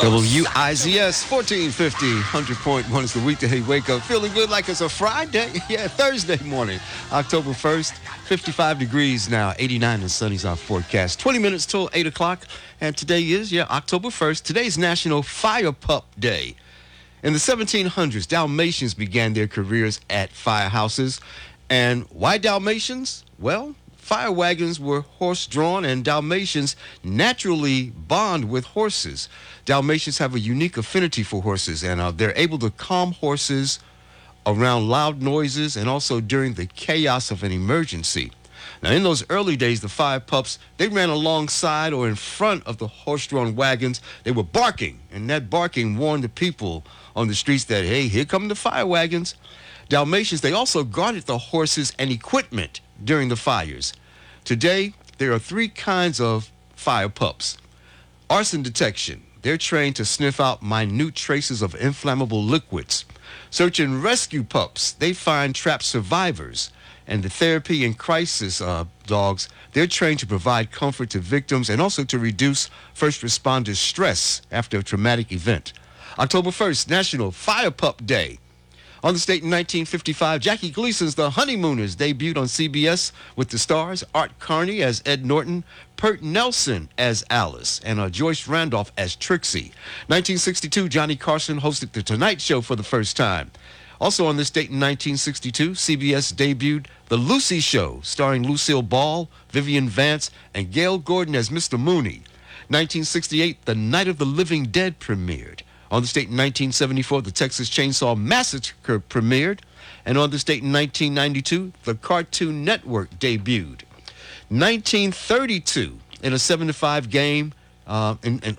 WIZS 1450, 100.1 is the weekday wake up. Feeling good like it's a Friday. Yeah, Thursday morning, October 1st, 55 degrees now, 89 and sunny's our forecast. 20 minutes till 8 o'clock. And today is, October 1st. Today's National Fire Pup Day. In the 1700s, Dalmatians began their careers at firehouses. And why Dalmatians? Well, fire wagons were horse-drawn, and Dalmatians naturally bond with horses. Dalmatians have a unique affinity for horses, and they're able to calm horses around loud noises and also during the chaos of an emergency. Now, in those early days, the fire pups, they ran alongside or in front of the horse-drawn wagons. They were barking, and that barking warned the people on the streets that, hey, here come the fire wagons. Dalmatians, they also guarded the horses and equipment during the fires. Today, there are three kinds of fire pups. Arson detection. They're trained to sniff out minute traces of inflammable liquids. Search and rescue pups. They find trapped survivors. And the therapy and crisis dogs, they're trained to provide comfort to victims and also to reduce first responders' stress after a traumatic event. October 1st, National Fire Pup Day. On this date in 1955, Jackie Gleason's The Honeymooners debuted on CBS with the stars Art Carney as Ed Norton, Pert Nelson as Alice, and Joyce Randolph as Trixie. 1962, Johnny Carson hosted The Tonight Show for the first time. Also on this date in 1962, CBS debuted The Lucy Show, starring Lucille Ball, Vivian Vance, and Gail Gordon as Mr. Mooney. 1968, The Night of the Living Dead premiered. On this date in 1974, the Texas Chainsaw Massacre premiered. And on this date in 1992, the Cartoon Network debuted. 1932, in a 7-5 game, in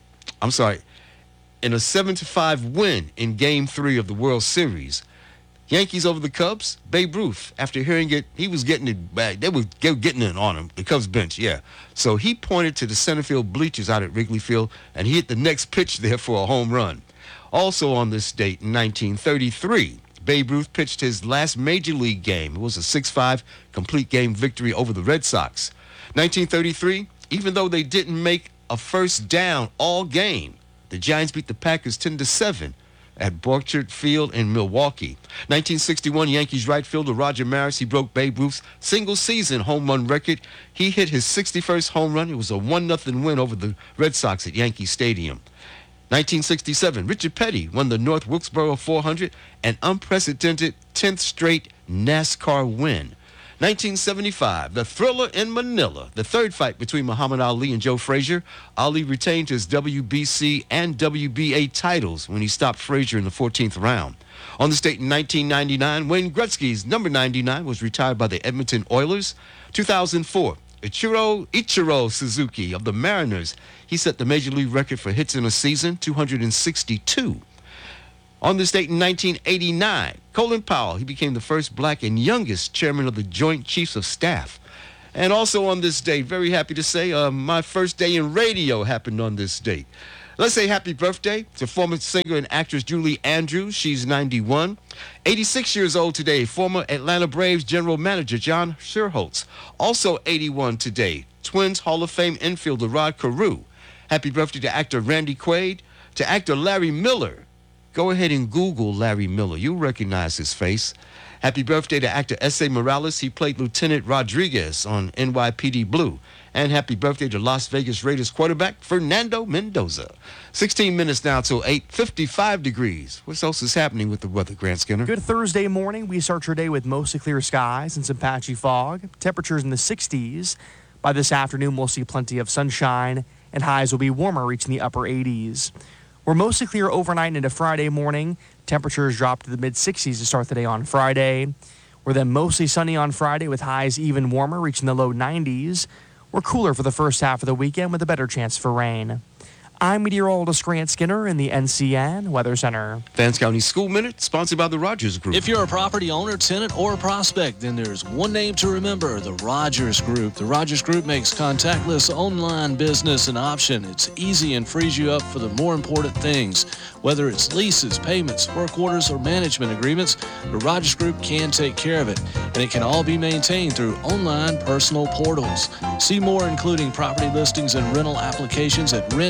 a 7-5 win in Game 3 of the World Series. Yankees over the Cubs. Babe Ruth, after hearing it, he was getting it back. They were getting it on him, the Cubs bench, yeah. So he pointed to the center field bleachers out at Wrigley Field, and he hit the next pitch there for a home run. Also on this date in 1933, Babe Ruth pitched his last major league game. It was a 6-5 complete game victory over the Red Sox. 1933, even though they didn't make a first down all game, the Giants beat the Packers 10-7 at Borchert Field in Milwaukee. 1961, Yankees right fielder Roger Maris, he broke Babe Ruth's single-season home run record. He hit his 61st home run. It was a 1-0 win over the Red Sox at Yankee Stadium. 1967, Richard Petty won the North Wilkesboro 400, an unprecedented 10th straight NASCAR win. 1975, the Thriller in Manila, the third fight between Muhammad Ali and Joe Frazier. Ali retained his WBC and WBA titles when he stopped Frazier in the 14th round. On this date in 1999, Wayne Gretzky's number 99 was retired by the Edmonton Oilers. 2004, Ichiro Suzuki of the Mariners, he set the Major League record for hits in a season, 262. On this date in 1989, Colin Powell, he became the first black and youngest chairman of the Joint Chiefs of Staff. And also on this date, very happy to say, my first day in radio happened on this date. Let's say happy birthday to former singer and actress Julie Andrews. She's 91. 86 years old today, former Atlanta Braves general manager John Schuerholz. Also 81 today, Twins Hall of Fame infielder Rod Carew. Happy birthday to actor Randy Quaid, to actor Larry Miller. Go ahead and Google Larry Miller. You'll recognize his face. Happy birthday to actor S.A. Morales. He played Lieutenant Rodriguez on NYPD Blue. And happy birthday to Las Vegas Raiders quarterback Fernando Mendoza. 16 minutes now till 8:55 degrees. What else is happening with the weather, Grant Skinner? Good Thursday morning. We start your day with mostly clear skies and some patchy fog. Temperatures in the 60s. By this afternoon, we'll see plenty of sunshine, and highs will be warmer, reaching the upper 80s. We're mostly clear overnight into Friday morning. Temperatures drop to the mid-60s to start the day on Friday. We're then mostly sunny on Friday with highs even warmer, reaching the low 90s. We're cooler for the first half of the weekend with a better chance for rain. I'm meteorologist Grant Skinner in the NCN Weather Center. Vance County School Minute, sponsored by the Rogers Group. If you're a property owner, tenant, or a prospect, then there's one name to remember, the Rogers Group. The Rogers Group makes contactless online business an option. It's easy and frees you up for the more important things. Whether it's leases, payments, work orders, or management agreements, the Rogers Group can take care of it. And it can all be maintained through online personal portals. See more, including property listings and rental applications at rentinc.com.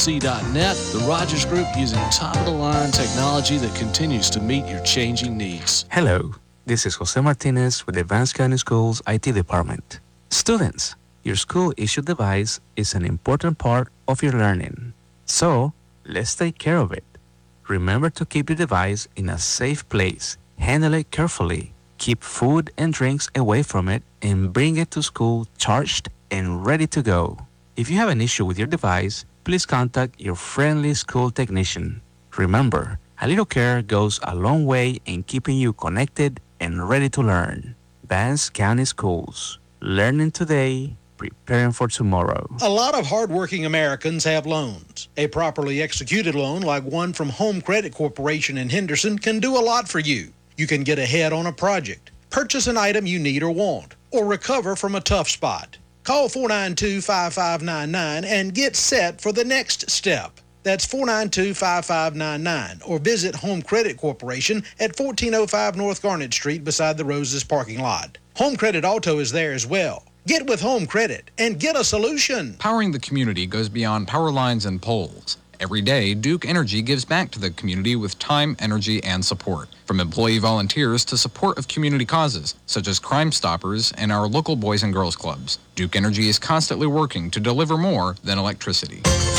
RogersGroupLC.net. The Rogers Group, using top-of-the-line technology that continues to meet your changing needs. Hello, this is Jose Martinez with the Vance County Schools IT Department. Students, your school-issued device is an important part of your learning. So, let's take care of it. Remember to keep your device in a safe place. Handle it carefully. Keep food and drinks away from it and bring it to school charged and ready to go. If you have an issue with your device, please contact your friendly school technician. Remember, a little care goes a long way in keeping you connected and ready to learn. Vance County Schools. Learning today, preparing for tomorrow. A lot of hardworking Americans have loans. A properly executed loan like one from Home Credit Corporation in Henderson can do a lot for you. You can get ahead on a project, purchase an item you need or want, or recover from a tough spot. Call 492-5599 and get set for the next step. That's 492-5599, or visit Home Credit Corporation at 1405 North Garnet Street beside the Roses parking lot. Home Credit Auto is there as well. Get with Home Credit and get a solution. Powering the community goes beyond power lines and poles. Every day, Duke Energy gives back to the community with time, energy, and support. From employee volunteers to support of community causes, such as Crime Stoppers and our local Boys and Girls Clubs. Duke Energy is constantly working to deliver more than electricity.